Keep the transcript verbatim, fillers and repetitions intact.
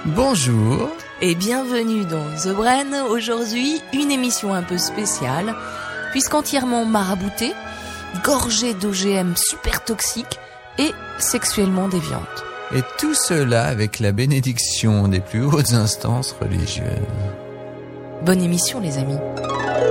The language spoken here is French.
Bonjour. Et bienvenue dans The Brain. Aujourd'hui, une émission un peu spéciale, puisqu'entièrement maraboutée, gorgée d'O G M super toxiques et sexuellement déviante. Et tout cela avec la bénédiction des plus hautes instances religieuses. Bonne émission les amis.